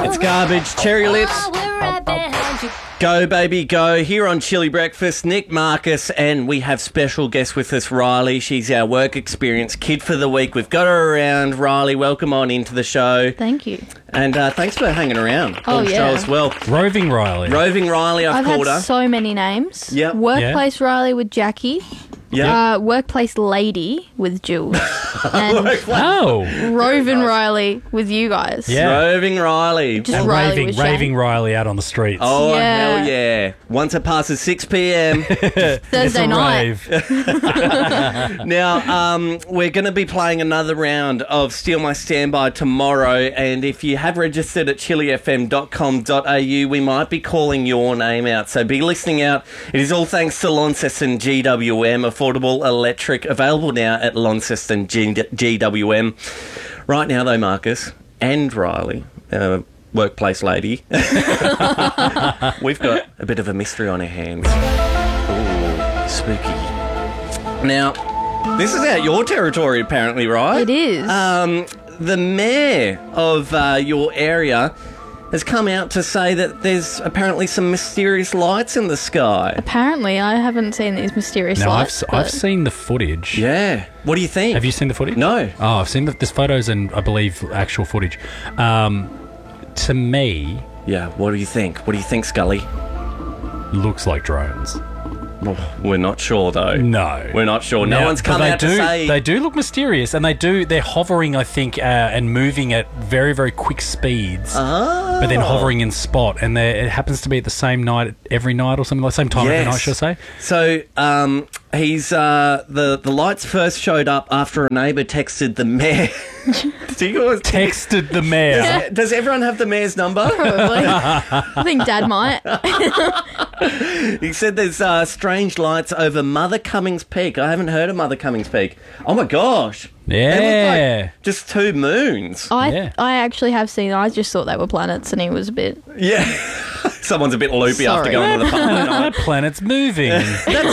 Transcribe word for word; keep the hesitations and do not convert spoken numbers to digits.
It's garbage. Cherry Lips. Go, baby, go. Here on Chili Breakfast, Nick Marcus, and we have special guest with us, Riley. She's our work experience kid for the week. We've got her around. Riley, welcome on into the show. Thank you. And uh, thanks for hanging around Oh, on the yeah. show as well. Roving Riley. Roving Riley, I've, I've called had her. so many names. Yep. Workplace Riley with Jackie. Yeah. Uh, workplace Lady with Jules. And Oh. Roving Riley with you guys. Yeah. Roving Riley. Just And Riley raving, with Shane. raving Riley out on the streets. Oh, Yeah. hell yeah. Once it passes six p.m. It's Thursday a night. rave. Now, um, we're going to be playing another round of Steal My Standby tomorrow, and if you have registered at chili f m dot com dot a u, we might be calling your name out, so be listening out. It is all thanks to Launceston G W M, affordable electric, available now at Launceston G- GWM. Right now, though, Marcus and Riley, uh, workplace lady, we've got a bit of a mystery on our hands. Ooh, spooky. Now, this is out your territory, apparently, right? It is. Um, the mayor of uh, your area has come out to say that there's apparently some mysterious lights in the sky. Apparently, I haven't seen these mysterious Now, I've, lights. s- I've but- seen the footage. Yeah. What do you think? Have you seen the footage? No. Oh, I've seen the, there's photos and I believe actual footage. Um, to me, Yeah. What do you think? What do you think, Scully? looks like drones. Oh, we're not sure, though. No. We're not sure. No Now, one's but come they out do, to say... They do look mysterious, and they do. They're hovering, I think, uh, and moving at very, very quick speeds. Oh. But then hovering in spot, and they- it happens to be at the same night every night or something like same time every night, should I say? So um, he's uh, the the lights first showed up after a neighbour texted the mayor. Do you guys Texted the mayor. Does, does everyone have the mayor's number? Probably. I think Dad might. He said there's uh, strange lights over Mother Cummings Peak. I haven't heard of Mother Cummings Peak. Oh my gosh. They look Yeah. like just two moons. I Yeah. I actually have seen. I just thought they were planets, and he was a bit. Yeah. Someone's a bit loopy after Sorry. going to the pub. That planet's moving. That's